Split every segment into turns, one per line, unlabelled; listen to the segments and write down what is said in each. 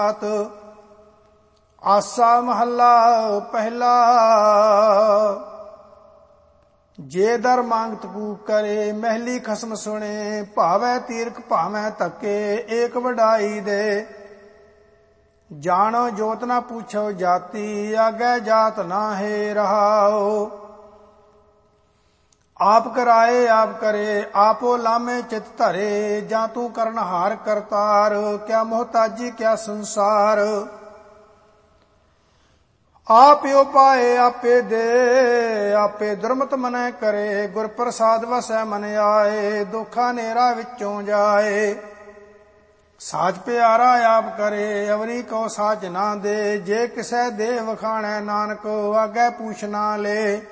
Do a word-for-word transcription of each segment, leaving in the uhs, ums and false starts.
ਆਸਾ ਮਹੱਲਾ ਪਹਿਲਾ। ਜੇ ਦਰ ਮੰਗਤ ਪੂਕ ਕਰੇ, ਮਹਿਲੀ ਖਸਮ ਸੁਣੇ। ਭਾਵੈ ਤੀਰਖ ਭਾਵੈ ਧੱਕੇ, ਏਕ ਵਡਾਈ ਦੇ। ਜਾਣੋ ਜੋਤ ਨਾ ਪੁੱਛੋ ਜਾਤੀ, ਆਗੈ ਜਾਤ ਨਾ ਹੈ ਰਹਾਓ। ਆਪ ਕਰਾਏ ਆਪ ਕਰੇ, ਆਪੋ ਲਾਮੇ ਚਿਤ ਧਰੇ। ਜਾਂ ਤੂੰ ਕਰਨਹਾਰ ਕਰਤਾਰ, ਕਿਆ ਮੁਹਤਾਜੀ ਕਿਆ ਸੰਸਾਰ। ਆਪਿਓ ਪਾਏ ਆਪੇ ਦੇ, ਆਪੇ ਦੁਰਮਤ ਮਨੈ ਕਰੇ। ਗੁਰ ਪ੍ਰਸਾਦ ਵਸੈ ਮਨ ਆਏ, ਦੁਖਾ ਨੇਰਾ ਵਿੱਚੋਂ ਜਾਏ। ਸਾਚ ਪਿਆਰਾ ਆਪ ਕਰੇ, ਅਵਰੀ ਕੋ ਸਾਚ ਨਾ ਦੇ। ਜੇ ਕਿਸੈ ਦੇ ਵਖਾਣੈ ਨਾਨਕ, ਆਗੈ ਪੂਛ ਨਾ ਲੇ।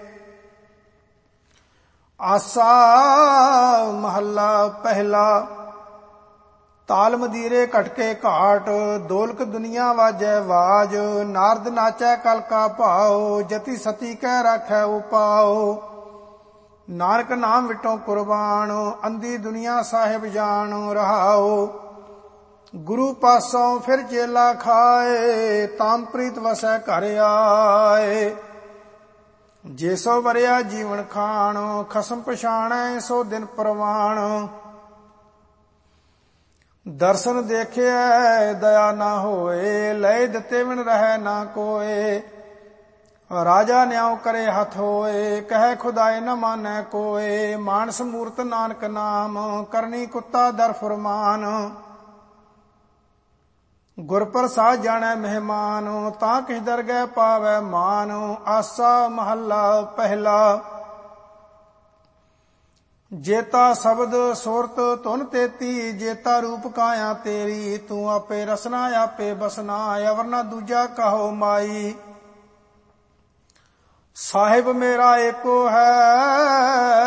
ਆਸਾ ਮਹੱਲਾ ਪਹਿਲਾ। ਤਾਲ ਮਦੀਰੇ ਘਟਕੇ ਘਾਟ, ਦੋਲਕ ਦੁਨੀਆ ਵਾਜੈ ਵਾਜ। ਨਾਰਦ ਨਾਚੈ ਕਲ ਕਾ ਭਾਉ, ਜਤੀ ਸਤੀ ਕਹਿ ਰਾਖੈ ਉਪਾਉ। ਨਾਨਕ ਨਾਮ ਵਿਟੋ ਕੁਰਬਾਨ, ਅੰਧੀ ਦੁਨੀਆ ਸਾਹਿਬ ਜਾਣ ਰਹਾਉ। ਗੁਰੂ ਪਾਸੋਂ ਫਿਰ ਚੇਲਾ ਖਾਏ, ਤਾਮ ਪ੍ਰੀਤ ਵਸੈ ਘਰ ਆਏ। ਜੇ ਸੋ ਵਰਿਆ ਜੀਵਨ ਖਾਣ, ਖਸਮ ਪਛਾਣੈ ਸੋ ਦਿਨ ਪ੍ਰਵਾਣ। ਦਰਸ਼ਨ ਦੇਖਿਐ ਦਇਆ ਨਾ ਹੋਏ, ਲਏ ਦਿੱਤੇ ਬਿਨ ਰਹਿ ਨਾ ਕੋਏ। ਰਾਜਾ ਨਿਆਉ ਕਰੇ ਹੱਥ ਹੋਏ, ਕਹਿ ਖੁਦਾਏ ਨ ਮਾਨੈ ਕੋਏ। ਮਾਨਸ ਮੂਰਤ ਨਾਨਕ ਨਾਮ, ਕਰਨੀ ਕੁੱਤਾ ਦਰ ਫੁਰਮਾਨ। ਗੁਰ ਪ੍ਰਸਾਦ ਜਾਣੈ ਮਹਿਮਾਨ, ਤਾਂ ਕਿਸ ਦਰਗਹਿ ਪਾਵੈ ਮਾਨ। ਆਸਾ ਮਹੱਲਾ ਪਹਿਲਾ। ਜੇਤਾ ਸ਼ਬਦ ਸੁਰਤ ਧੁਨ ਤੇਤੀ, ਜੇਤਾ ਰੂਪ ਕਾਇਆ ਤੇਰੀ। ਤੂੰ ਆਪੇ ਰਸਨਾ ਆਪੇ ਬਸਨਾ, ਅਵਰ ਨਾ ਦੂਜਾ ਕਹੋ ਮਾਈ। ਸਾਹਿਬ ਮੇਰਾ ਏਕੋ ਹੈ,